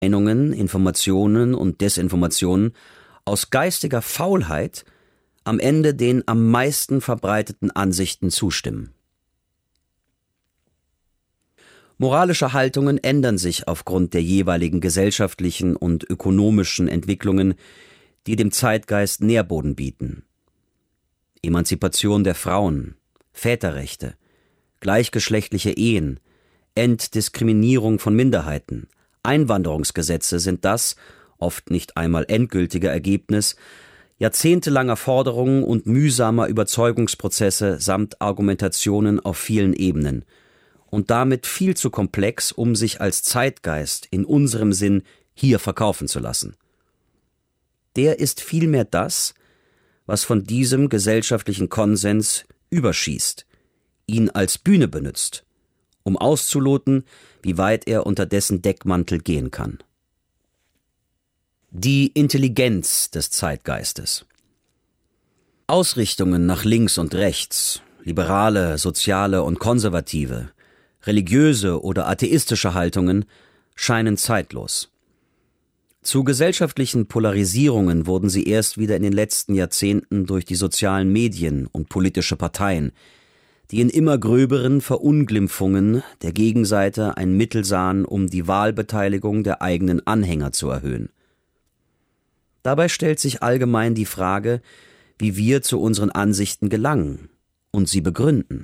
Meinungen, Informationen und Desinformationen aus geistiger Faulheit am Ende den am meisten verbreiteten Ansichten zustimmen. Moralische Haltungen ändern sich aufgrund der jeweiligen gesellschaftlichen und ökonomischen Entwicklungen, die dem Zeitgeist Nährboden bieten. Emanzipation der Frauen, Väterrechte, gleichgeschlechtliche Ehen, Entdiskriminierung von Minderheiten, Einwanderungsgesetze sind das, oft nicht einmal endgültige Ergebnis, jahrzehntelanger Forderungen und mühsamer Überzeugungsprozesse samt Argumentationen auf vielen Ebenen und damit viel zu komplex, um sich als Zeitgeist in unserem Sinn hier verkaufen zu lassen. Der ist vielmehr das, was von diesem gesellschaftlichen Konsens überschießt, ihn als Bühne benutzt, um auszuloten, wie weit er unter dessen Deckmantel gehen kann. Die Intelligenz des Zeitgeistes. Ausrichtungen nach links und rechts, liberale, soziale und konservative, religiöse oder atheistische Haltungen scheinen zeitlos. Zu gesellschaftlichen Polarisierungen wurden sie erst wieder in den letzten Jahrzehnten durch die sozialen Medien und politische Parteien, die in immer gröberen Verunglimpfungen der Gegenseite ein Mittel sahen, um die Wahlbeteiligung der eigenen Anhänger zu erhöhen. Dabei stellt sich allgemein die Frage, wie wir zu unseren Ansichten gelangen und sie begründen.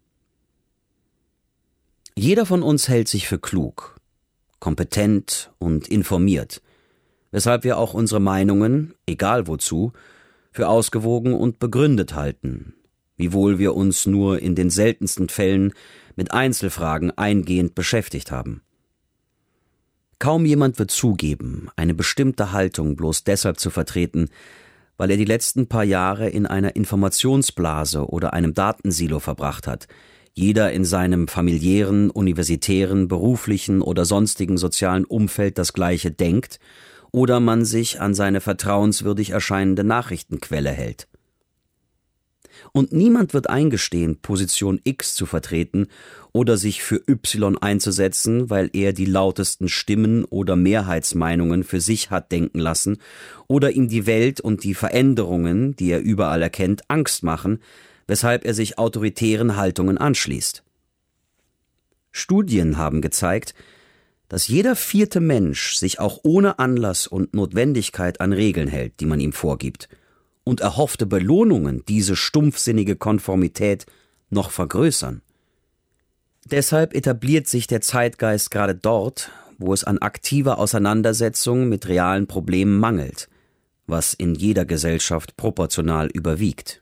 Jeder von uns hält sich für klug, kompetent und informiert, weshalb wir auch unsere Meinungen, egal wozu, für ausgewogen und begründet halten, wiewohl wir uns nur in den seltensten Fällen mit Einzelfragen eingehend beschäftigt haben. Kaum jemand wird zugeben, eine bestimmte Haltung bloß deshalb zu vertreten, weil er die letzten paar Jahre in einer Informationsblase oder einem Datensilo verbracht hat, jeder in seinem familiären, universitären, beruflichen oder sonstigen sozialen Umfeld das Gleiche denkt oder man sich an seine vertrauenswürdig erscheinende Nachrichtenquelle hält. Und niemand wird eingestehen, Position X zu vertreten oder sich für Y einzusetzen, weil er die lautesten Stimmen oder Mehrheitsmeinungen für sich hat denken lassen oder ihm die Welt und die Veränderungen, die er überall erkennt, Angst machen, weshalb er sich autoritären Haltungen anschließt. Studien haben gezeigt, dass jeder 4. Mensch sich auch ohne Anlass und Notwendigkeit an Regeln hält, die man ihm vorgibt, und erhoffte Belohnungen diese stumpfsinnige Konformität noch vergrößern. Deshalb etabliert sich der Zeitgeist gerade dort, wo es an aktiver Auseinandersetzung mit realen Problemen mangelt, was in jeder Gesellschaft proportional überwiegt.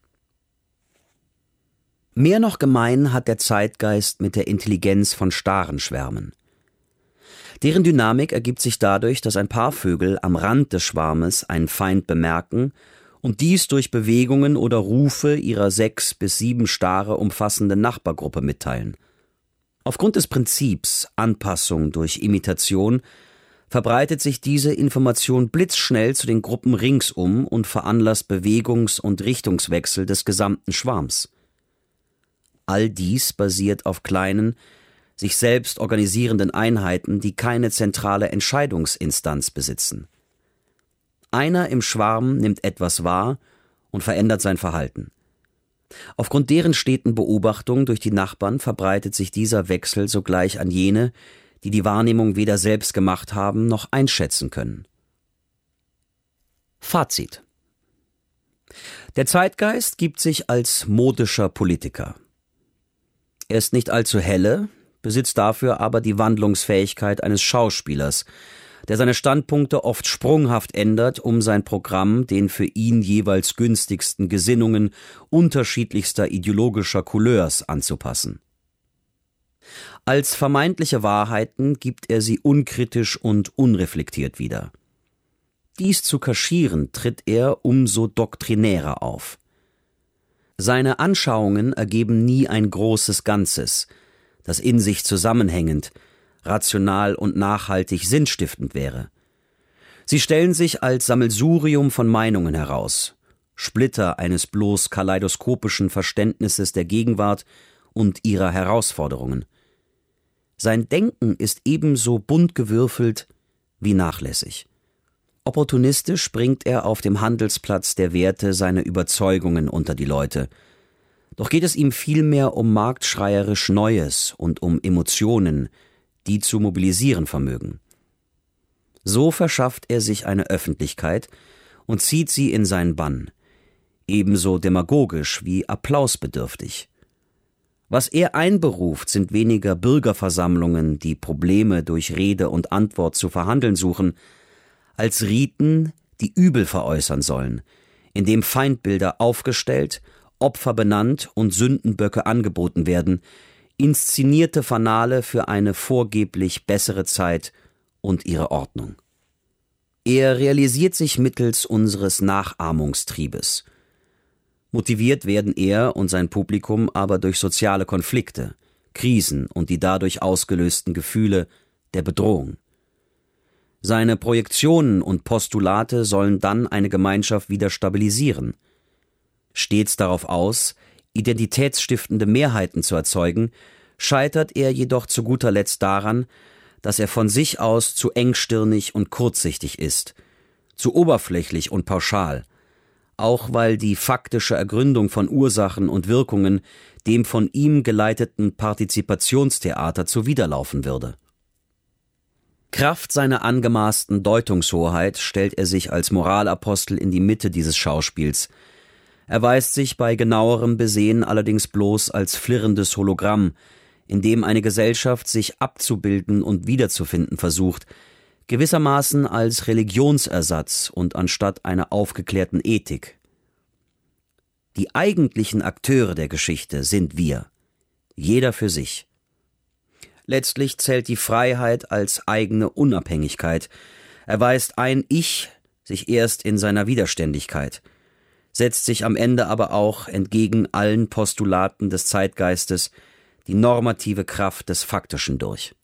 Mehr noch gemein hat der Zeitgeist mit der Intelligenz von starren Schwärmen. Deren Dynamik ergibt sich dadurch, dass ein paar Vögel am Rand des Schwarmes einen Feind bemerken und dies durch Bewegungen oder Rufe ihrer 6 bis 7 Stare umfassenden Nachbargruppe mitteilen. Aufgrund des Prinzips Anpassung durch Imitation verbreitet sich diese Information blitzschnell zu den Gruppen ringsum und veranlasst Bewegungs- und Richtungswechsel des gesamten Schwarms. All dies basiert auf kleinen, sich selbst organisierenden Einheiten, die keine zentrale Entscheidungsinstanz besitzen. Einer im Schwarm nimmt etwas wahr und verändert sein Verhalten. Aufgrund deren steten Beobachtung durch die Nachbarn verbreitet sich dieser Wechsel sogleich an jene, die die Wahrnehmung weder selbst gemacht haben noch einschätzen können. Fazit: Der Zeitgeist gibt sich als modischer Politiker. Er ist nicht allzu helle, besitzt dafür aber die Wandlungsfähigkeit eines Schauspielers, der seine Standpunkte oft sprunghaft ändert, um sein Programm den für ihn jeweils günstigsten Gesinnungen unterschiedlichster ideologischer Couleurs anzupassen. Als vermeintliche Wahrheiten gibt er sie unkritisch und unreflektiert wieder. Dies zu kaschieren tritt er umso doktrinärer auf. Seine Anschauungen ergeben nie ein großes Ganzes, das in sich zusammenhängend, rational und nachhaltig sinnstiftend wäre. Sie stellen sich als Sammelsurium von Meinungen heraus, Splitter eines bloß kaleidoskopischen Verständnisses der Gegenwart und ihrer Herausforderungen. Sein Denken ist ebenso bunt gewürfelt wie nachlässig. Opportunistisch bringt er auf dem Handelsplatz der Werte seine Überzeugungen unter die Leute. Doch geht es ihm vielmehr um marktschreierisch Neues und um Emotionen, die zu mobilisieren vermögen. So verschafft er sich eine Öffentlichkeit und zieht sie in seinen Bann, ebenso demagogisch wie applausbedürftig. Was er einberuft, sind weniger Bürgerversammlungen, die Probleme durch Rede und Antwort zu verhandeln suchen, als Riten, die Übel veräußern sollen, indem Feindbilder aufgestellt, Opfer benannt und Sündenböcke angeboten werden, inszenierte Fanale für eine vorgeblich bessere Zeit und ihre Ordnung. Er realisiert sich mittels unseres Nachahmungstriebes. Motiviert werden er und sein Publikum aber durch soziale Konflikte, Krisen und die dadurch ausgelösten Gefühle der Bedrohung. Seine Projektionen und Postulate sollen dann eine Gemeinschaft wieder stabilisieren. Stets darauf aus, identitätsstiftende Mehrheiten zu erzeugen, scheitert er jedoch zu guter Letzt daran, dass er von sich aus zu engstirnig und kurzsichtig ist, zu oberflächlich und pauschal, auch weil die faktische Ergründung von Ursachen und Wirkungen dem von ihm geleiteten Partizipationstheater zuwiderlaufen würde. Kraft seiner angemaßten Deutungshoheit stellt er sich als Moralapostel in die Mitte dieses Schauspiels, erweist sich bei genauerem Besehen allerdings bloß als flirrendes Hologramm, in dem eine Gesellschaft sich abzubilden und wiederzufinden versucht, gewissermaßen als Religionsersatz und anstatt einer aufgeklärten Ethik. Die eigentlichen Akteure der Geschichte sind wir, jeder für sich. Letztlich zählt die Freiheit als eigene Unabhängigkeit, erweist ein Ich sich erst in seiner Widerständigkeit, setzt sich am Ende aber auch entgegen allen Postulaten des Zeitgeistes die normative Kraft des Faktischen durch.